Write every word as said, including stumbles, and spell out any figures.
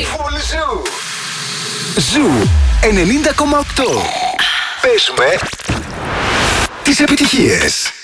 Full Ζου. Ζου ενενήντα κόμμα οκτώ. Παίζουμε τις επιτυχίες.